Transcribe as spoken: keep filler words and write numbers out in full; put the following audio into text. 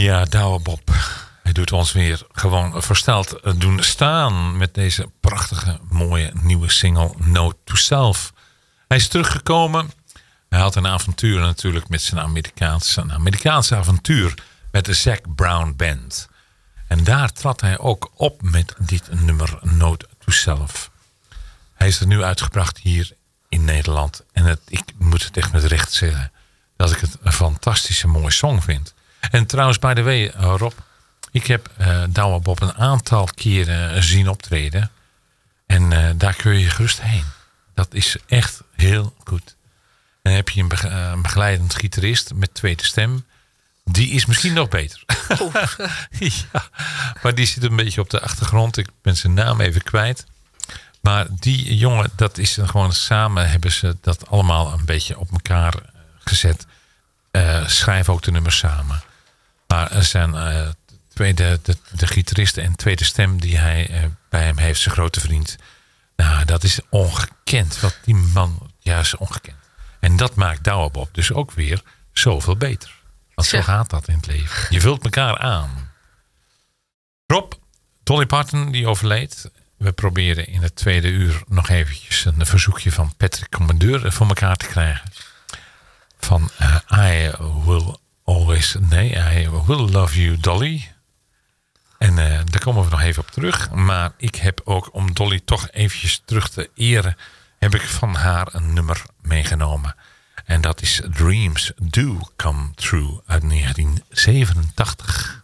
Ja, Douwe Bob. Hij doet ons weer gewoon versteld doen staan met deze prachtige, mooie nieuwe single Note to Self. Hij is teruggekomen. Hij had een avontuur natuurlijk met zijn Amerikaanse, een Amerikaanse avontuur met de Zac Brown Band. En daar trad hij ook op met dit nummer Note to Self. Hij is er nu uitgebracht hier in Nederland. En het, ik moet het echt met recht zeggen dat ik het een fantastische mooie song vind. En trouwens, by the way, Rob, ik heb uh, Douwe Bob een aantal keren zien optreden. En uh, daar kun je gerust heen. Dat is echt heel goed. En dan heb je een, bege- uh, een begeleidend gitarist met tweede stem. Die is misschien nog beter. Oh. Ja, maar die zit een beetje op de achtergrond. Ik ben zijn naam even kwijt. Maar die jongen, dat is gewoon samen hebben ze dat allemaal een beetje op elkaar gezet. Uh, schrijven ook de nummers samen. Maar er zijn uh, tweede, de, de gitarist en tweede stem die hij uh, bij hem heeft, zijn grote vriend. Nou, dat is ongekend. Wat die man, ja, is ongekend. En dat maakt Douwe Bob dus ook weer zoveel beter. Want zo gaat dat in het leven. Je vult elkaar aan. Rob, Dolly Parton, die overleed. We proberen in het tweede uur nog eventjes een verzoekje van Patrick Commandeur voor elkaar te krijgen. Van uh, I will always, nee, I will love you, Dolly. En uh, daar komen we nog even op terug. Maar ik heb ook, om Dolly toch eventjes terug te eren, heb ik van haar een nummer meegenomen. En dat is Dreams Do Come True uit negentien zevenentachtig.